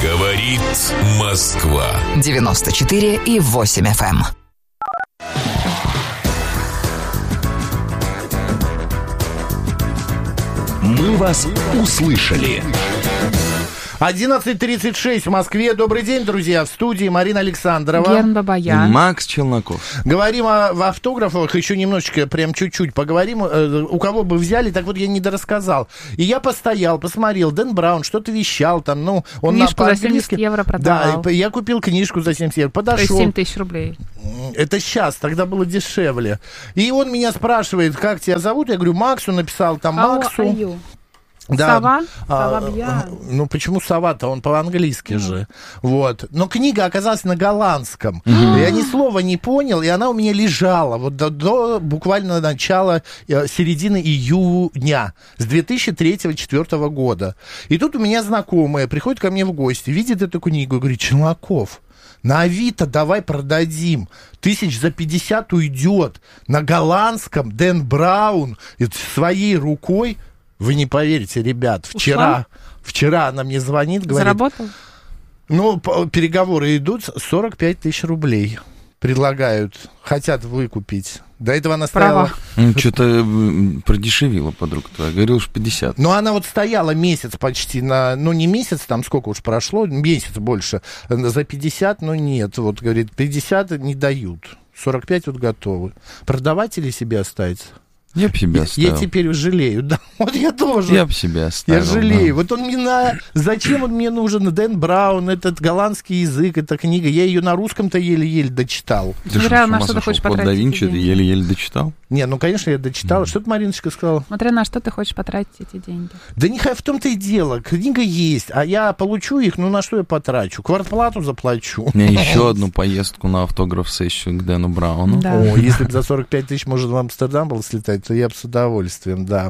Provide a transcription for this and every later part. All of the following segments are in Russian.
Говорит Москва. 94,8 FM. Мы вас услышали. 11:36 в Москве. Добрый день, друзья. В студии Марина Александрова. Герн Бабаян. Макс Челноков. Говорим в автографах, еще немножечко, прям чуть-чуть поговорим. У кого бы взяли, так вот я не дорассказал. И я постоял, посмотрел. Дэн Браун что-то вещал там. Ну, он книжку за 70 евро продавал. Да, я купил книжку за 70 евро. Подошел. То есть 7 тысяч рублей. Это сейчас, тогда было дешевле. И он меня спрашивает, как тебя зовут? Я говорю, Максу написал, там Максу. Да. Сова? Сова. Ну, почему сова-то? Он по-английски же. Вот. Но книга оказалась на голландском. Я ни слова не понял, и она у меня лежала вот до буквально начала, середины июня с 2003-2004 года. И тут у меня знакомая приходит ко мне в гости, видит эту книгу и говорит, Челноков, на Авито давай продадим. 50 уйдет. На голландском Дэн Браун своей рукой. Вы не поверите, ребят, вчера она мне звонит, говорит... Заработал? Ну, переговоры идут, 45 тысяч рублей предлагают, хотят выкупить. До этого она стояла... Что-то продешевила подруга твоя, говорил, что 50. Но она вот стояла месяц почти на... Ну, не месяц, там сколько уж прошло, месяц больше. За 50, но нет. Вот, говорит, 50 не дают, 45 вот готовы. Продавать или себе оставить? Я бы себе оставил. Я теперь жалею, да, вот я тоже. Я бы себе оставил. Я жалею. Да. Вот он мне зачем он мне нужен? Дэн Браун, этот голландский язык, эта книга. Я ее на русском-то еле-еле дочитал. Ты Смотря на что что ты хочешь потратить? потратить Да Винчи ты еле-еле дочитал? Не, ну, конечно, я дочитал. Что ты, Мариночка, сказала? Смотря на что ты хочешь потратить эти деньги. Да не в том-то и дело. Книга есть, а я получу их, ну, на что я потрачу? Квартплату заплачу. У меня еще одну поездку на автограф-сессию к Дэну Брауну. Да. О, если бы за 45 тысяч можно в Амстердам было слетать, то я бы с удовольствием, да.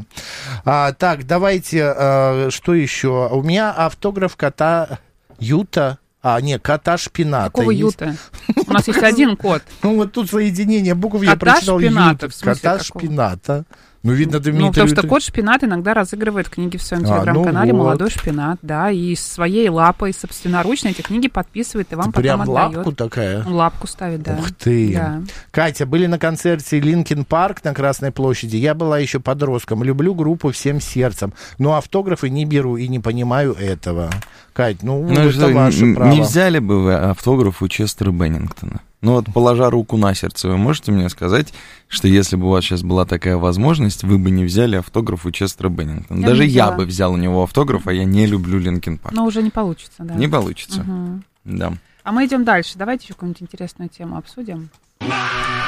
Так, давайте, что еще? У меня автограф кота Юта. Кота Шпината. Какого есть. Юта? У нас есть один кот. Ну, вот тут соединение букв я Кота прочитал. Шпината, Юта. в смысле Кота какого? Шпината. Ну, видно, ты мне Ну, потому что кот Шпинат иногда разыгрывает книги в своем телеграм-канале ну вот. «Молодой Шпинат», да, и своей лапой собственноручно эти книги подписывает и вам потом прям отдает. лапку такая? Он лапку ставит, да. Ух ты. Да. Катя, были на концерте Линкин Парк на Красной площади. Я была еще подростком. Люблю группу всем сердцем. Но автографы не беру и не понимаю этого. Кать, это что, ваше право. Не взяли бы вы автограф у Честера Беннингтона? Ну вот, положа руку на сердце, вы можете мне сказать, что если бы у вас сейчас была такая возможность, вы бы не взяли автограф у Честера Беннингтона? Даже я бы взял у него автограф, а я не люблю Линкин Парк. Но уже не получится, да. Не получится, Угу. да. А мы идем дальше. Давайте еще какую-нибудь интересную тему обсудим.